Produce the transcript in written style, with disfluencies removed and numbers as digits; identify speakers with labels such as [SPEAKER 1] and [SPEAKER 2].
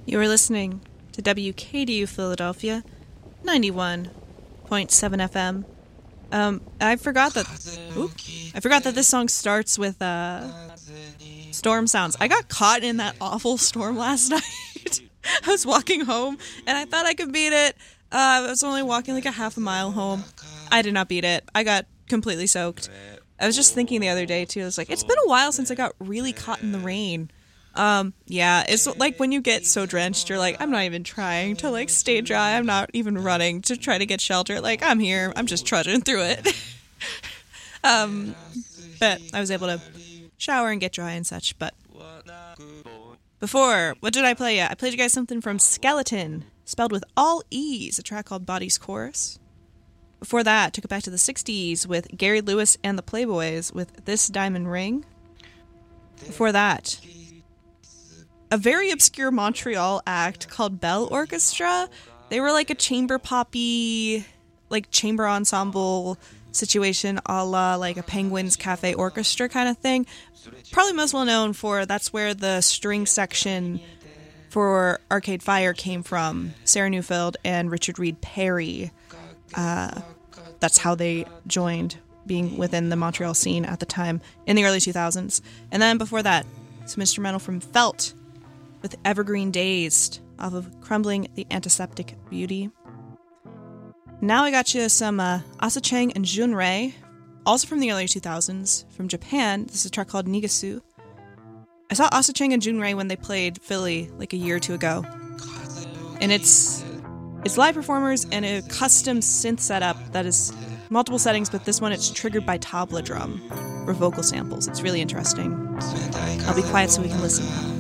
[SPEAKER 1] You are listening to WKDU Philadelphia, 91.7 FM. I forgot that this song starts with storm sounds. I got caught in that awful storm last night. I was walking home and I thought I could beat it. I was only walking like a half a mile home. I did not beat it. I got completely soaked. I was just thinking the other day too. I was like, it's been a while since I got really caught in the rain. Yeah, it's like when you get so drenched, you're like, I'm not even trying to like stay dry. I'm not even running to try to get shelter. Like, I'm here. I'm just trudging through it. But I was able to shower and get dry and such. But before, what did I play yet? I played you guys something from Skeleton, spelled with all E's, a track called Body's Chorus. Before that, took it back to the 60s with Gary Lewis and the Playboys with This Diamond Ring. Before that, a very obscure Montreal act called Bell Orchestra. They were like a chamber poppy, like chamber ensemble situation a la like a Penguins Cafe Orchestra kind of thing. Probably most well known for that's where the string section for Arcade Fire came from. Sarah Neufeld and Richard Reed Parry. That's how they joined, being within the Montreal scene at the time in the early 2000s. And then before that, some instrumental from Felt with Evergreen Dazed off of Crumbling the Antiseptic Beauty. Now I got you some Asa Chang and Jun Rei, also from the early 2000s, from Japan. This is a track called Nigasu. I saw Asa Chang and Jun Rei when they played Philly like a year or two ago. And it's live performers and a custom synth setup that is multiple settings, but this one it's triggered by tabla drum or vocal samples. It's really interesting. I'll be quiet so we can listen.